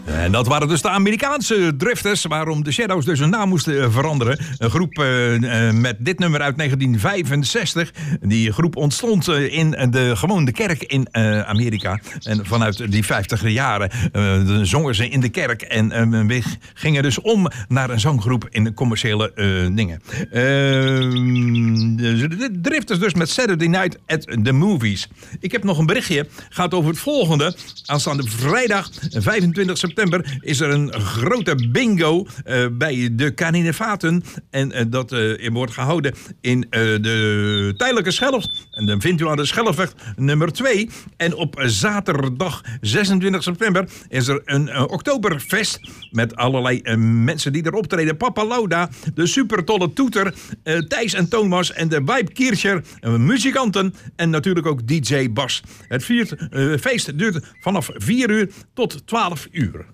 En dat waren dus de Amerikaanse Drifters, waarom de Shadows dus hun naam moesten veranderen. Een groep met dit nummer uit 1965. Die groep ontstond gewoon de kerk in Amerika. En vanuit die 50 jaren zongen ze in de kerk. En we gingen dus om naar een zanggroep in de commerciële dingen. De Drifters dus met Saturday Night at the Movies. Ik heb nog een berichtje. Gaat over het volgende. Aanstaande vrijdag 25 september is er een grote bingo bij de Kaninevaten. En dat wordt gehouden in de tijdelijke Schelf. En dan vindt u aan de Schelfweg nummer 2. En op zaterdag 26 september is er een Oktoberfest. Met allerlei mensen die er optreden. Papa Lauda, de Super Tolle Toeter, Thijs en Thomas en de Vibe Kircher, muzikanten en natuurlijk ook DJ Bas. Het feest duurt vanaf 4 uur tot 12 uur.